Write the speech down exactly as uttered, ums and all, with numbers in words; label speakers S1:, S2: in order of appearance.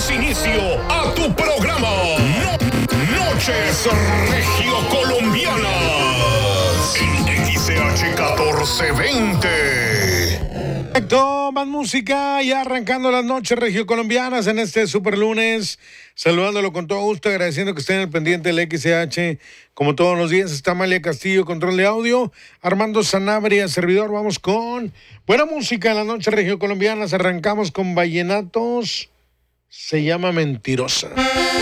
S1: Damos inicio a tu programa. No, Noches Regio Colombianas. En X C H catorce veinte.
S2: Perfecto, más música y arrancando las noches regiocolombianas en este super lunes, saludándolo con todo gusto, agradeciendo que estén al pendiente del X C H, como todos los días. Está Amalia Castillo, control de audio, Armando Sanabria, servidor. Vamos con buena música en las noches regiocolombianas. Arrancamos con vallenatos, se llama Mentirosa.